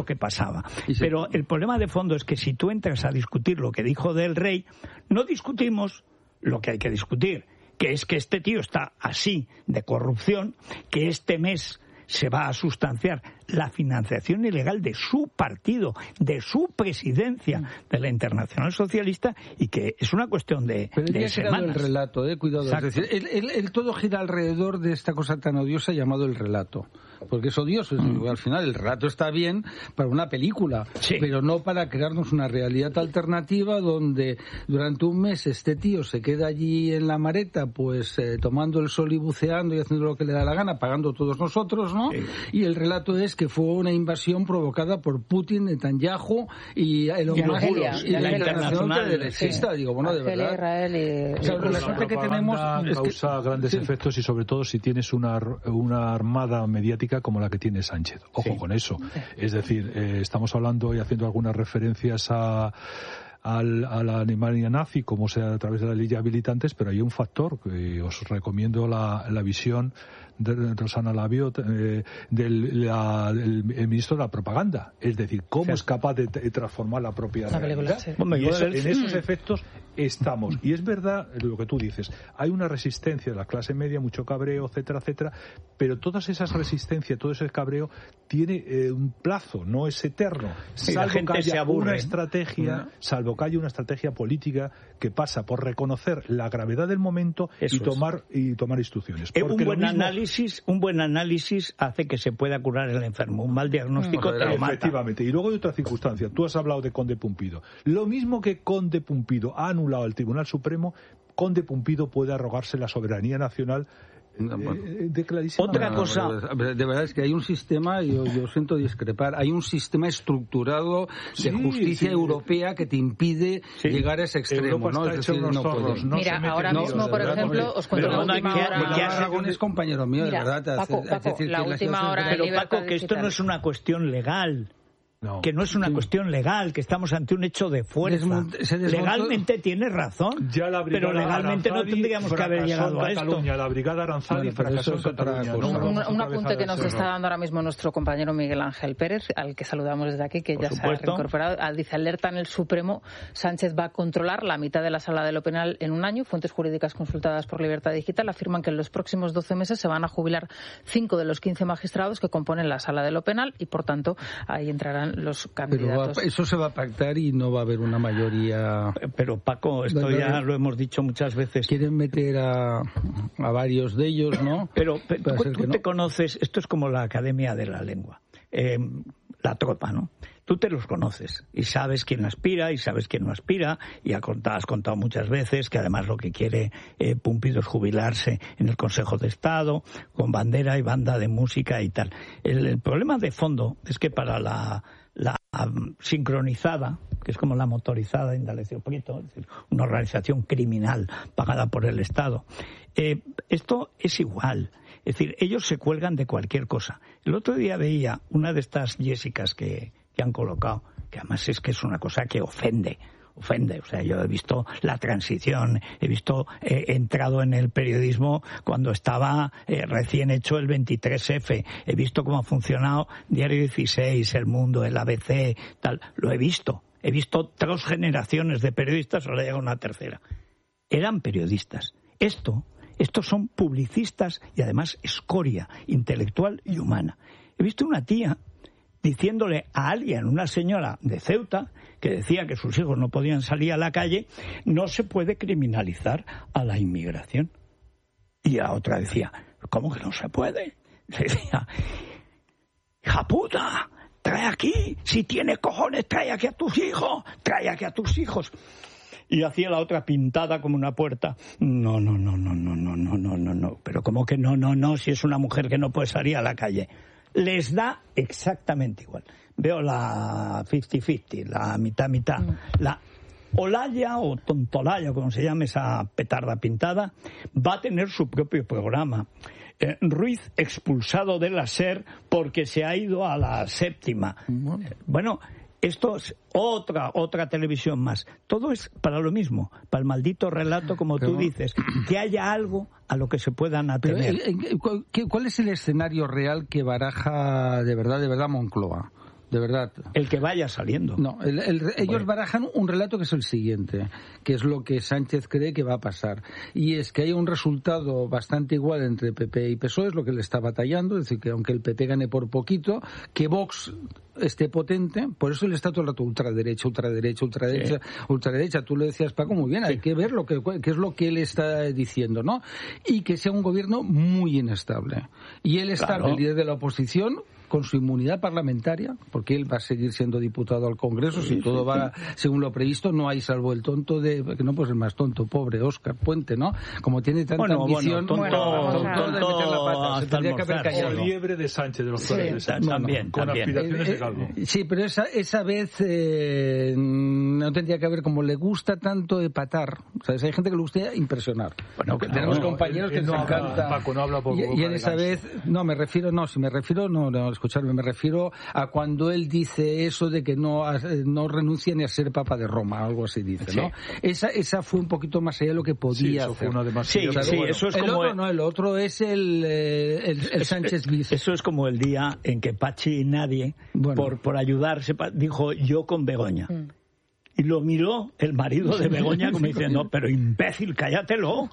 Pero el problema de fondo es que si tú entras a discutir lo que dijo del rey, no discutimos lo que hay que discutir, que es que este tío está así de corrupción, que este mes se va a sustanciar la financiación ilegal de su partido, de su presidencia, de la Internacional Socialista, y que es una cuestión de semanas. El relato, cuidado. Es decir, él todo gira alrededor de esta cosa tan odiosa llamado el relato. porque es odioso. Al final el relato está bien para una película, pero no para crearnos una realidad alternativa donde durante un mes este tío se queda allí en la mareta, pues tomando el sol y buceando y haciendo lo que le da la gana, pagando todos nosotros, ¿no? Y el relato es que fue una invasión provocada por Putin, Netanyahu y Elon Musk y la internacional derechista. Digo, bueno, de verdad. Israel o sea, la suerte que tenemos causa grandes efectos, y sobre todo si tienes una armada mediática como la que tiene Sánchez. Ojo con eso. Es decir, estamos hablando y haciendo algunas referencias a la Alemania nazi, como sea a través de la ley de habilitantes, pero hay un factor que os recomiendo la visión de Rosana Labio, el ministro de la propaganda, es decir, cómo es capaz de transformar la propia realidad. Y en esos efectos estamos. Y es verdad lo que tú dices, hay una resistencia de la clase media, mucho cabreo, etcétera, etcétera, pero todas esas resistencias, todo ese cabreo tiene un plazo, no es eterno, salvo que haya una estrategia, salvo que haya una estrategia política que pasa por reconocer la gravedad del momento y tomar instrucciones. Un buen análisis hace que se pueda curar el enfermo. Un mal diagnóstico te lo mata. Efectivamente. Y luego hay otra circunstancia. Tú has hablado de Conde Pumpido. Lo mismo que Conde Pumpido ha anulado al Tribunal Supremo, Conde Pumpido puede arrogarse la soberanía nacional. Otra cosa, de verdad es que hay un sistema, yo siento discrepar, hay un sistema estructurado de justicia europea que te impide llegar a ese extremo, ¿no? Es decir, mira, ahora mismo, por ejemplo, os cuento la última hora. Aragón es compañero mío, mira, de verdad. Paco, la última hora. Pero Paco, que esto no es una cuestión legal. Que no es una cuestión legal, que estamos ante un hecho de fuerza. Legalmente tienes razón, pero legalmente no tendríamos que haber llegado a esto. La Brigada Aranzadi fracasó en Cataluña. Un apunte que nos está dando ahora mismo nuestro compañero Miguel Ángel Pérez, al que saludamos desde aquí, que ya se ha reincorporado. Dice, alerta en el Supremo, Sánchez va a controlar la mitad de la sala de lo penal en un año. Fuentes jurídicas consultadas por Libertad Digital afirman que en los próximos 12 meses se van a jubilar 5 de los 15 magistrados que componen la sala de lo penal y, por tanto, ahí entrarán los candidatos. Pero eso se va a pactar y no va a haber una mayoría. Pero Paco, esto ya lo hemos dicho muchas veces. Quieren meter a varios de ellos, ¿no? Pero tú te conoces, esto es como la Academia de la Lengua, la tropa, ¿no? Tú te los conoces y sabes quién aspira y sabes quién no aspira, y has contado muchas veces que además lo que quiere Pumpido es jubilarse en el Consejo de Estado con bandera y banda de música y tal. El problema de fondo es que para la sincronizada, que es como la motorizada de Indalecio Prieto, es decir, una organización criminal pagada por el Estado, esto es igual. Es decir, ellos se cuelgan de cualquier cosa. El otro día veía una de estas Jessicas que han colocado, que además es que es una cosa que ofende. O sea, yo he visto la transición, he entrado en el periodismo cuando estaba recién hecho el 23F, he visto cómo ha funcionado Diario 16, El Mundo, el ABC, tal, lo he visto 3 generaciones de periodistas, ahora llega una tercera. Eran periodistas. Estos son publicistas y además escoria intelectual y humana. He visto una tía diciéndole a alguien, una señora de Ceuta, que decía que sus hijos no podían salir a la calle, no se puede criminalizar a la inmigración. Y la otra decía, ¿cómo que no se puede? Decía, hija puta, trae aquí, si tiene cojones, trae aquí a tus hijos. Y hacía la otra pintada como una puerta. No. Pero ¿cómo que no? Si es una mujer que no puede salir a la calle. Les da exactamente igual. Veo la 50-50, la mitad-mitad. La Olaya o Tontolaya, como se llama esa petarda pintada, va a tener su propio programa. Ruiz expulsado de la SER porque se ha ido a la séptima. Bueno, esto es otra televisión más. Todo es para lo mismo, para el maldito relato, como tú dices, que haya algo a lo que se puedan atener. ¿Cuál es el escenario real que baraja de verdad Moncloa? de verdad. El que vaya saliendo. No, ellos barajan un relato que es el siguiente, que es lo que Sánchez cree que va a pasar. Y es que hay un resultado bastante igual entre PP y PSOE, es lo que le está batallando, es decir, que aunque el PP gane por poquito, que Vox esté potente, por eso él está todo el rato ultraderecha. Tú lo decías, Paco, muy bien, hay que ver qué es lo que él está diciendo, ¿no? Y que sea un gobierno muy inestable. Y él está el líder de la oposición, con su inmunidad parlamentaria, porque él va a seguir siendo diputado al Congreso, si todo va según lo previsto, no hay salvo el tonto que no, pues el más tonto, pobre Óscar Puente, ¿no? Como tiene tanta ambición, tonto de meter la pata, se tendría que haber callado. O liebre de Sánchez, de los planes de Sánchez. También. Aspiraciones de Calvo. Sí, pero esa vez no tendría que haber, como le gusta tanto epatar, ¿sabes? Hay gente que le gusta impresionar. Bueno, tenemos compañeros que nos encanta. Paco, no habla poco. Y en esa vez, no, me refiero escucharme, me refiero a cuando él dice eso de que no renuncia ni a ser Papa de Roma, algo así dice, ¿no? Esa fue un poquito más allá de lo que podía hacer. Fue una demasiado. Sí, eso es como el otro es el Sánchez bis. Eso es como el día en que Pachi y nadie, por ayudarse, dijo yo con Begoña. Y lo miró el marido de Begoña como diciendo, pero imbécil, cállatelo.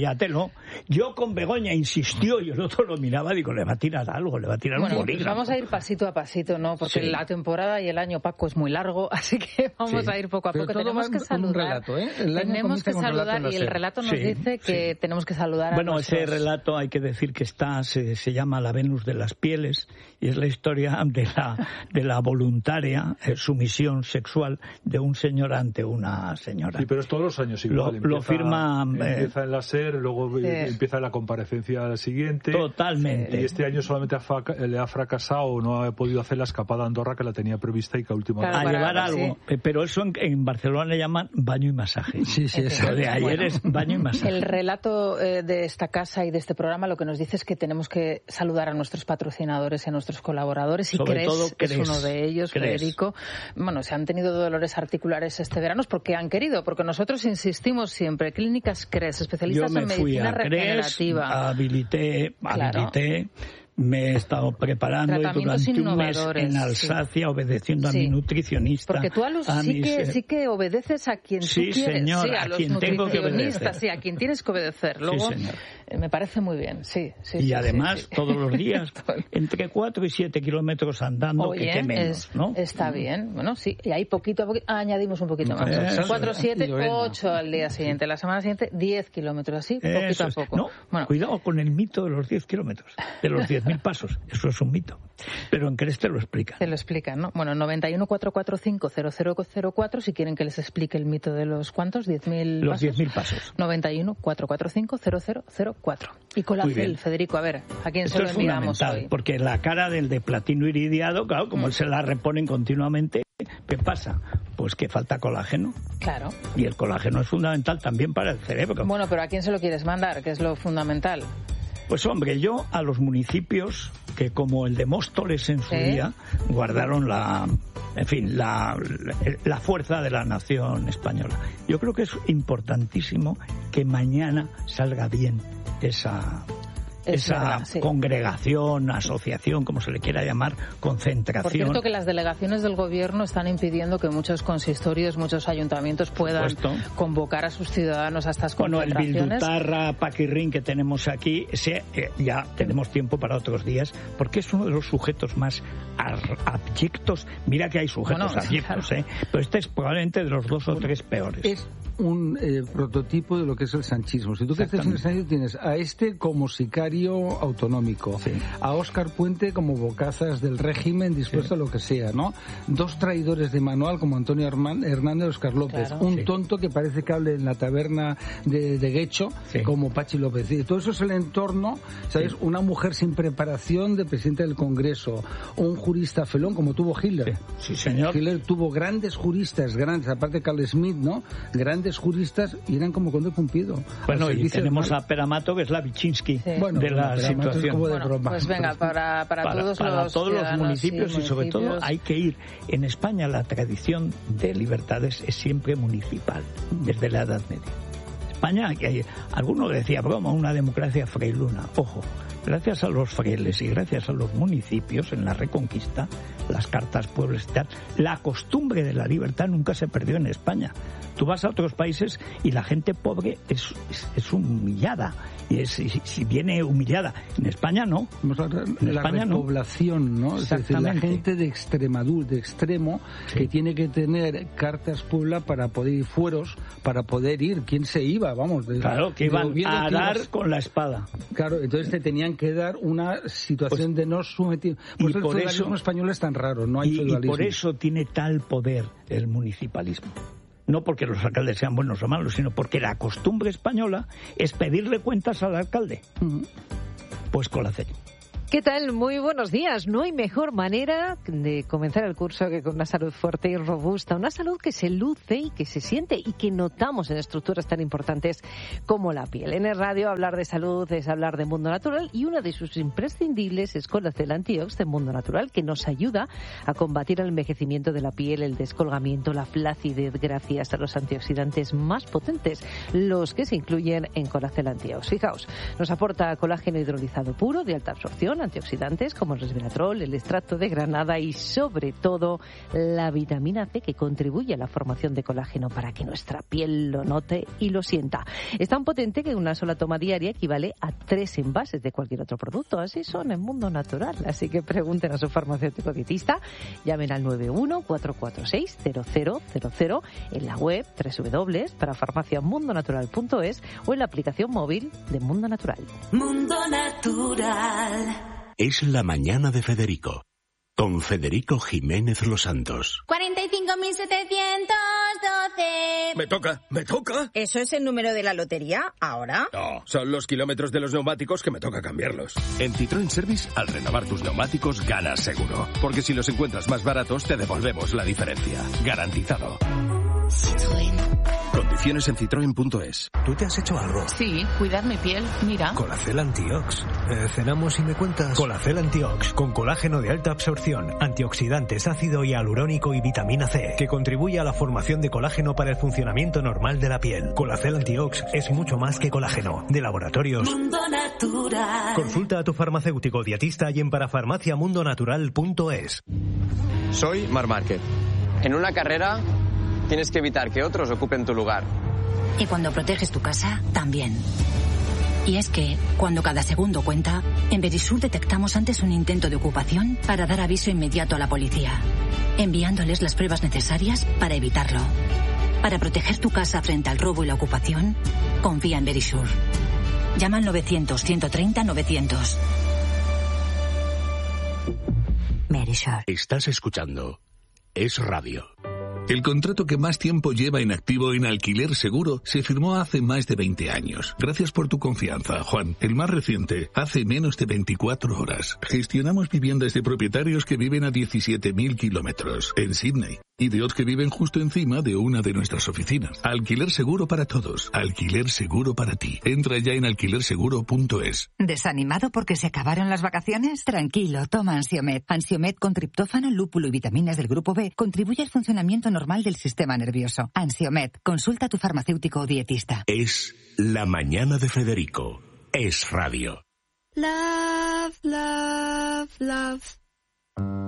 Yo con Begoña insistió y el otro lo miraba y digo, le va a tirar algo, le va a tirar un bolígrafo. Pues vamos a ir pasito a pasito, ¿no? Porque la temporada y el año, Paco, es muy largo, así que vamos a ir poco a poco. Tenemos que saludar. Relato, ¿eh? Tenemos que saludar y el relato nos dice que tenemos que saludar a ese relato hay que decir que se llama La Venus de las Pieles y es la historia de la voluntaria sumisión sexual de un señor ante una señora. Sí, pero es todos los años igual. Lo firma... Empieza en la SER, luego empieza la comparecencia siguiente. Totalmente. Y este año solamente le ha fracasado, no ha podido hacer la escapada a Andorra que la tenía prevista y que a última hora... A llevar algo. Pero eso en Barcelona le llaman baño y masaje. Sí, eso. De ayer es baño y masaje. El relato de esta casa y de este programa lo que nos dice es que tenemos que saludar a nuestros patrocinadores y a nuestros colaboradores. Y Cres es uno de ellos, Federico. Bueno, se han tenido dolores articulares este verano porque han querido, porque nosotros insistimos siempre. Clínicas Cres, especialistas en medicina regenerativa. Habilité, me he estado preparando durante un mes en Alsacia obedeciendo a mi nutricionista. Porque tú sí que obedeces a quien tú quieres. Señor, a los quien tengo que obedecer. Sí, a quien tienes que obedecer. Luego, me parece muy bien, Y además, todos los días, entre 4 y 7 kilómetros andando, que menos, ¿no? Está bien, bueno, sí, y ahí poquito a poquito, añadimos un poquito más. 4, 7, 8 al día siguiente. La semana siguiente, 10 kilómetros, así, poquito a poco. No, cuidado con el mito de los 10 kilómetros, de los 10.000 pasos, eso es un mito. Pero en Cres te lo explican. Te lo explican, ¿no? Bueno, 91 445 0004, si quieren que les explique el mito de los ¿cuántos? 10.000 los 10.000 pasos. 91 445 0004. Y Colacel, Federico, a ver, ¿a quién se lo enviamos hoy? Porque la cara del de platino iridiado, claro, como se la reponen continuamente, ¿qué pasa? Pues que falta colágeno. Claro. Y el colágeno es fundamental también para el cerebro. Bueno, pero ¿a quién se lo quieres mandar? ¿Qué es lo fundamental? Pues hombre, yo a los municipios que como el de Móstoles en su día guardaron la fuerza de la nación española. Yo creo que es importantísimo que mañana salga bien esa congregación, asociación, como se le quiera llamar, concentración. Por cierto, que las delegaciones del gobierno están impidiendo que muchos consistorios, muchos ayuntamientos puedan convocar a sus ciudadanos a estas concentraciones. Bueno, el Bildutarra, Paquirrín que tenemos aquí, ya tenemos tiempo para otros días, porque es uno de los sujetos más abyectos. Mira que hay sujetos abyectos, pero este es probablemente de los 2 o 3 peores. Es un prototipo de lo que es el sanchismo. Si tú que estés en el sanchismo tienes a como sicario autonómico, a Óscar Puente como bocazas del régimen dispuesto a lo que sea, ¿no? 2 traidores de manual como Antonio Hernández y Óscar López, un tonto que parece que hable en la taberna de Guecho como Pachi López. Y todo eso es el entorno, ¿sabes? Una mujer sin preparación de presidente del Congreso, un jurista felón como tuvo Hitler. Sí, señor. Hitler tuvo grandes juristas, aparte de Carl Schmitt, ¿no? Grandes juristas y eran como Conde Pumpido. Bueno, y tenemos a Peramato, que es la Vichinsky de la situación. Bueno, pues venga, para todos los municipios y sobre todo hay que ir. En España la tradición de libertades es siempre municipal, desde la Edad Media. España, que alguno decía, broma, una democracia frailuna. Ojo, gracias a los frailes y gracias a los municipios en la Reconquista, las cartas pueblos y tal, la costumbre de la libertad nunca se perdió en España. Tú vas a otros países y la gente pobre es humillada. Y si viene humillada. En España no. En España la repoblación, ¿no? Es decir, la gente de Extremadura, de extremo, que tiene que tener cartas Puebla para poder ir, fueros, para poder ir. ¿Quién se iba? Vamos. Claro, que iban a dar con la espada. Claro, entonces te tenían que dar una situación de no sometido. Por eso el feudalismo español es tan raro, no hay feudalismo. Y por eso tiene tal poder el municipalismo. No porque los alcaldes sean buenos o malos, sino porque la costumbre española es pedirle cuentas al alcalde. Pues con la CEL. ¿Qué tal? Muy buenos días. No hay mejor manera de comenzar el curso que con una salud fuerte y robusta, una salud que se luce y que se siente y que notamos en estructuras tan importantes como la piel. En el radio hablar de salud es hablar de Mundo Natural y una de sus imprescindibles es Colacel Antiox de Mundo Natural, que nos ayuda a combatir el envejecimiento de la piel, el descolgamiento, la flacidez gracias a los antioxidantes más potentes, los que se incluyen en Colacel Antiox. Fijaos, nos aporta colágeno hidrolizado puro de alta absorción, antioxidantes como el resveratrol, el extracto de granada y sobre todo la vitamina C, que contribuye a la formación de colágeno para que nuestra piel lo note y lo sienta. Es tan potente que una sola toma diaria equivale a 3 envases de cualquier otro producto. Así son en Mundo Natural. Así que pregunten a su farmacéutico dietista, llamen al 91-446-0000 en la web www.parafarmaciamundonatural.es o en la aplicación móvil de Mundo Natural. Mundo Natural. Es la mañana de Federico, con Federico Jiménez Los Santos. 45.712. Me toca. ¿Eso es el número de la lotería ahora? No, son los kilómetros de los neumáticos que me toca cambiarlos. En Citroën Service, al renovar tus neumáticos, ganas seguro. Porque si los encuentras más baratos, te devolvemos la diferencia. Garantizado. Citroën. Condiciones en citroen.es. ¿Tú te has hecho algo? Sí, cuidar mi piel, mira. Colacel Antiox. Cenamos y me cuentas. Colacel Antiox, con colágeno de alta absorción, antioxidantes, ácido hialurónico y vitamina C, que contribuye a la formación de colágeno para el funcionamiento normal de la piel. Colacel Antiox es mucho más que colágeno. De laboratorios Mundo Natural. Consulta a tu farmacéutico dietista y en parafarmaciamundonatural.es. Soy Marc Márquez. En una carrera tienes que evitar que otros ocupen tu lugar. Y cuando proteges tu casa, también. Y es que, cuando cada segundo cuenta, en Verisur detectamos antes un intento de ocupación para dar aviso inmediato a la policía, enviándoles las pruebas necesarias para evitarlo. Para proteger tu casa frente al robo y la ocupación, confía en Verisur. Llama al 900-130-900. Verisur. Estás escuchando Es Radio. El contrato que más tiempo lleva en activo en Alquiler Seguro se firmó hace más de 20 años. Gracias por tu confianza, Juan. El más reciente, hace menos de 24 horas. Gestionamos viviendas de propietarios que viven a 17.000 kilómetros en Sydney y de otros que viven justo encima de una de nuestras oficinas. Alquiler Seguro para todos. Alquiler Seguro para ti. Entra ya en alquilerseguro.es. ¿Desanimado porque se acabaron las vacaciones? Tranquilo, toma Ansiomed. Ansiomed con triptófano, lúpulo y vitaminas del grupo B contribuye al funcionamiento normal del sistema nervioso. Ansiomed, consulta a tu farmacéutico o dietista. Es la mañana de Federico. Es Radio. Love, love, love.